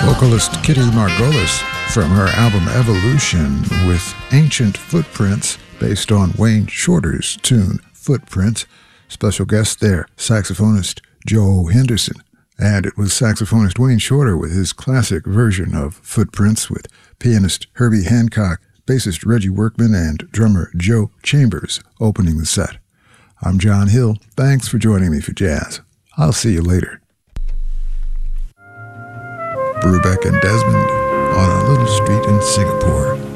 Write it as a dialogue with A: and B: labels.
A: Vocalist Kitty Margolis from her album Evolution with Ancient Footprints based on Wayne Shorter's tune Footprints. Special guest there, saxophonist Joe Henderson. And it was saxophonist Wayne Shorter with his classic version of Footprints with pianist Herbie Hancock, bassist Reggie Workman, and drummer Joe Chambers opening the set. I'm John Hill. Thanks for joining me for jazz. I'll see you later. Brubeck and Desmond on a little street in Singapore.